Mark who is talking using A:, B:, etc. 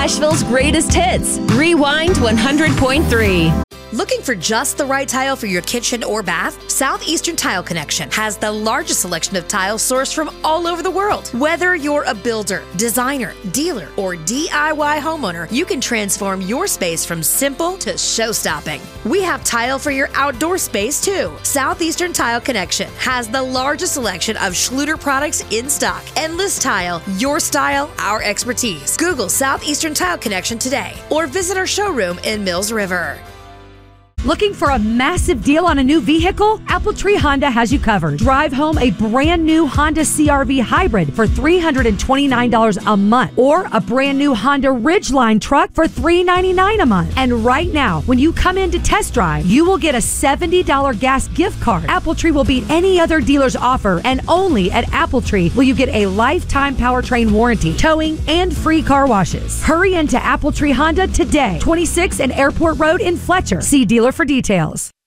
A: Asheville's greatest hits. Rewind 100.3.
B: Looking for just the right tile for your kitchen or bath? Southeastern Tile Connection has the largest selection of tiles sourced from all over the world. Whether you're a builder, designer, dealer, or DIY homeowner, you can transform your space from simple to show-stopping. We have tile for your outdoor space too. Southeastern Tile Connection has the largest selection of Schluter products in stock. Endless Tile, your style, our expertise. Google Southeastern Tile Connection today or visit our showroom in Mills River.
C: Looking for a massive deal on a new vehicle? AppleTree Honda has you covered. Drive home a brand new Honda CR-V Hybrid for $329 a month, or a brand new Honda Ridgeline truck for $399 a month. And right now, when you come in to test drive, you will get a $70 gas gift card. AppleTree will beat any other dealer's offer, and only at AppleTree will you get a lifetime powertrain warranty, towing, and free car washes. Hurry into AppleTree Honda today, 26 and Airport Road in Fletcher. See dealer for details.